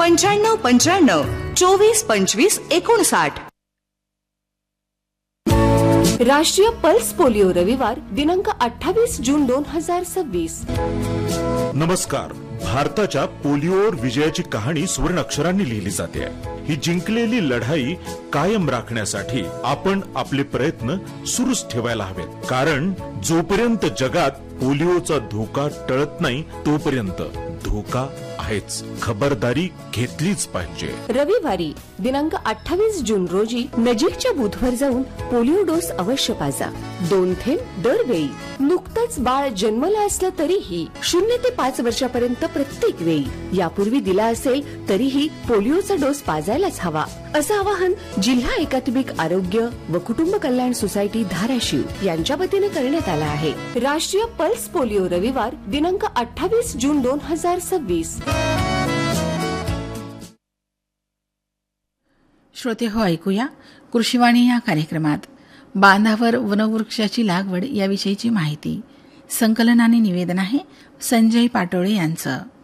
9595242559. राष्ट्रीय pulse polio रविवार दिनांक 28 जून 2026. नमस्कार. भारताच्या पोलिओवर विजयाची कहाणी सुवर्ण अक्षरांनी लिहिली जाते. ही जिंकलेली लढाई कायम राखण्यासाठी आपण आपले प्रयत्न सुरूच ठेवायला हवेत. कारण जोपर्यंत जगात पोलिओचा धोका टळत नाही तोपर्यंत धोका आहेच. खबरदारी घेतलीच पाहिजे. रविवारी दिनांक 28 जून रोजी नजीकच्या बूथवर जाऊन पोलिओ डोस अवश्य पाजा. 2 थेंब दरवेळी. नुकतंच बाळ जन्मलं असलं तरीही 0 ते 5 वर्षापर्यंत प्रत्येक वेळी. यापूर्वी दिला असेल तरीही पोलिओचा डोस पाजायलाच हवा, असं आवाहन जिल्हा एकात्मिक आरोग्य व कुटुंब कल्याण सोसायटी धाराशिव यांच्या वतीने करण्यात आलं आहे. राष्ट्रीय पल्स पोलिओ रविवार दिनांक 28 जून 2026. श्रोते हो, ऐकूया कृषीवाणी या कार्यक्रमात बांधावर वनवृक्षाची लागवड याविषयीची माहिती. संकलन आणि निवेदन आहे संजय पाटोळे यांचं.